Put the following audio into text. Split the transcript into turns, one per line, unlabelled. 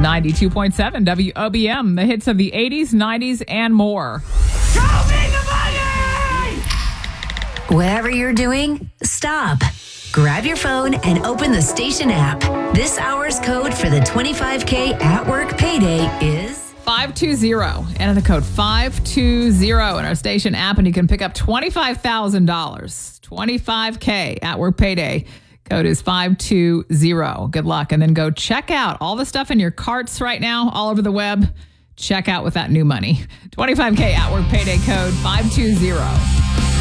92.7 WOBM, the hits of the 80s, 90s, and more.
Show me the money!
Whatever you're doing, stop. Grab your phone and open the station app. This hour's code for the 25K at work payday is
520. Enter the code 520 in our station app, and you can pick up $25,000. 25K at work payday. Code is 520. Good luck. And then go check out all the stuff in your carts right now, all over the web. Check out with that new money. 25K at work payday code 520.